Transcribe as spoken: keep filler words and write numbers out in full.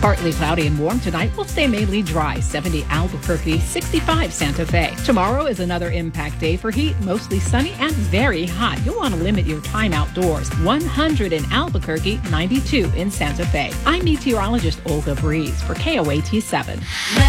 Partly cloudy and warm tonight. Will stay mainly dry. seventy Albuquerque, sixty-five Santa Fe. Tomorrow is another impact day for heat. Mostly sunny and very hot. You'll want to limit your time outdoors. one hundred in Albuquerque, ninety-two in Santa Fe. I'm meteorologist Olga Breeze for K O A T seven.